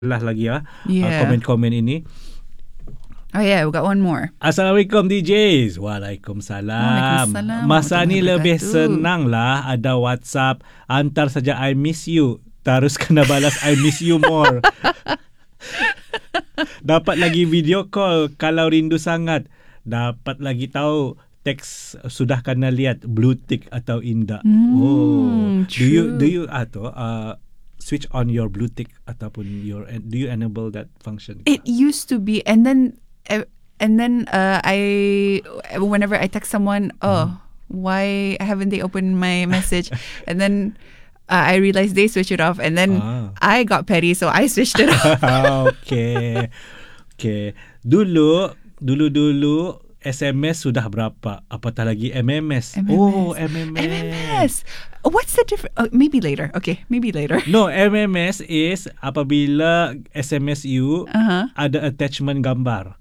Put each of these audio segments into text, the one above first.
lagi Yeah. komen-komen ini. Oh yeah, we got one more. Assalamualaikum DJs. Waalaikumsalam. Waalaikumsalam Masa ni warahmatullahi lebih wabarakatuh. senang lah ada WhatsApp. Hantar saja I miss you. Terus kena balas I miss you more. Dapat lagi video call kalau rindu sangat. Dapat lagi tahu teks sudah kena lihat blue tick atau indah. True. Do you switch on your blue tick ataupun do you enable that function? It used to be, and then I whenever I text someone, why haven't they opened my message? And then I realized they switched it off, and then I got petty, so I switched it off. Okay. Dulu SMS sudah berapa? Apatah lagi MMS. Oh, MMS. What's the difference? Oh, maybe later. Okay, maybe later. No, MMS is apabila SMS you ada attachment gambar.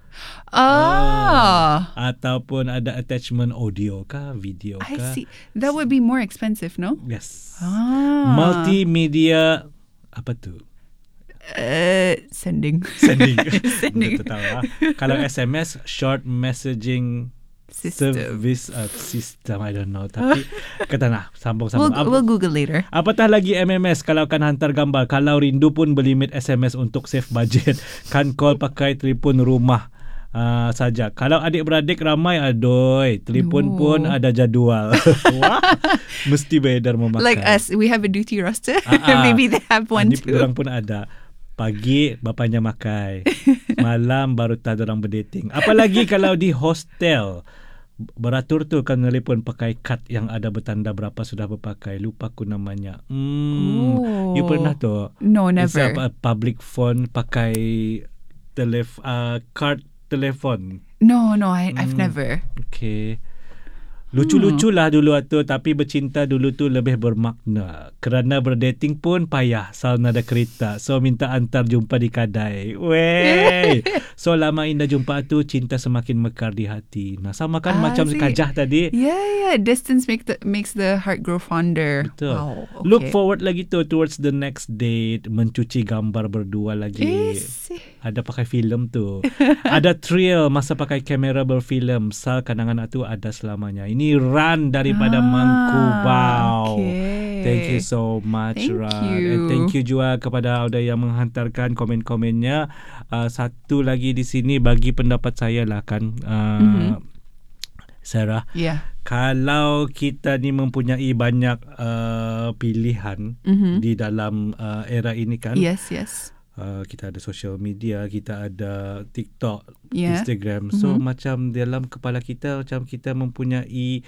Ataupun ada attachment audio kah, video kah. I see. That would be more expensive, no? Yes. Multimedia. Multimedia apa tu? Sending. Betul tahu. Kalau SMS, short messaging service system, I don't know. Tapi kata nak sambung. We'll Google later. Apatah lagi MMS kalau kan hantar gambar. Kalau rindu pun berlimit SMS untuk save budget. Kan call pakai telefon rumah saja. Kalau adik-beradik ramai, adoy, telefon pun ada jadual. Wah, mesti beredar memakai. Like us, we have a duty roster. Maybe they have one too. Orang pun ada. Pagi bapaknya makai, malam baru tahu orang berdating. Apalagi kalau di hostel, beratur tu kan telefon pakai kad yang ada bertanda berapa sudah berpakai. Lupa aku namanya. You pernah tu? No, never. It's a public phone pakai card telefon. No, I've never. Okay. Lucu-lucu lah dulu tu, tapi bercinta dulu tu lebih bermakna. Kerana berdating pun payah, sal nada kereta. So minta antar jumpa di kedai. Wey. So lama indah jumpa tu, cinta semakin mekar di hati. Nah, sama kan macam kajah tadi. Yeah. Distance makes the heart grow fonder. Betul. Wow, okay. Look forward lagi tu towards the next date, mencuci gambar berdua lagi. Ada pakai filem tu. Ada thrill masa pakai kamera berfilm. Sal kenangan tu ada selamanya. Ini Ran daripada Mangkubau. Okay. Thank you so much, Thank Ran. you. And thank you juga kepada Auda yang menghantarkan komen-komennya. Satu lagi di sini bagi pendapat saya lah kan, Sarah. Yeah. Kalau kita ni mempunyai banyak pilihan di dalam era ini kan. Yes. Kita ada social media, kita ada TikTok, Yeah. Instagram. So macam dalam kepala kita macam kita mempunyai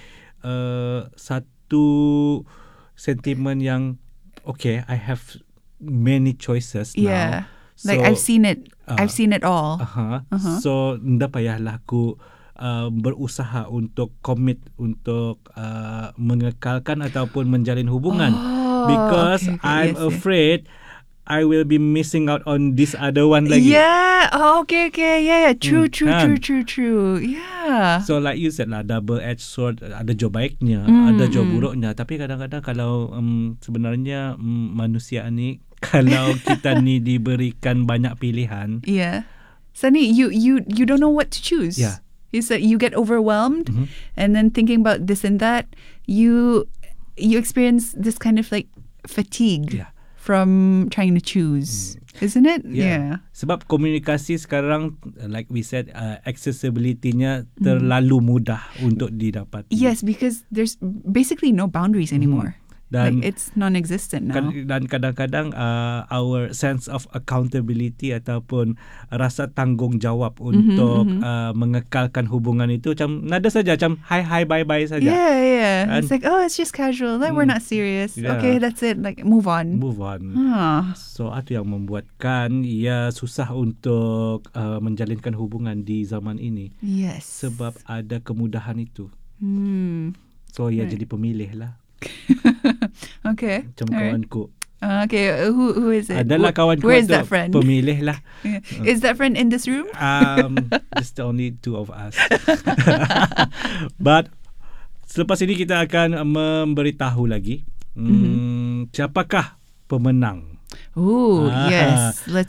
satu sentimen yang okay, I have many choices Yeah. now. Like I've seen it. I've seen it all. So ndak payahlah aku berusaha untuk komit untuk mengekalkan ataupun menjalin hubungan, because okay. I'm Yes. afraid I will be missing out on this other one lagi. Yeah. Oh, okay. Yeah. True. Kan? Yeah. So like you said lah, double-edged sword. Ada jauh baiknya, ada jauh buruknya. Tapi kadang-kadang kalau sebenarnya manusia ni, kalau kita ni diberikan banyak pilihan. Yeah. Sunny, you don't know what to choose. Yeah. You get overwhelmed, and then thinking about this and that, you experience this kind of like fatigue. Yeah. From trying to choose, isn't it? Yeah. Sebab komunikasi sekarang, like we said, accessibility-nya terlalu mudah untuk didapat. Yes, because there's basically no boundaries anymore. Dan like it's non-existent now. Dan kadang-kadang our sense of accountability ataupun rasa tanggungjawab untuk mengekalkan hubungan itu macam nada saja, macam hi bye saja. Yeah. And it's like, it's just casual. Like we're not serious. Yeah. Okay, that's it. Like move on. So itu yang membuatkan ia susah untuk menjalinkan hubungan di zaman ini. Yes. Sebab ada kemudahan itu. So ia jadi pemilih lah. Okay. Macam kawanku. Okay, who is it? Adalah kawanku. Where is that friend? Pemilih lah. Is that friend in this room? Just only two of us. But selepas ini kita akan memberitahu lagi siapakah pemenang. Oh, yes. Let's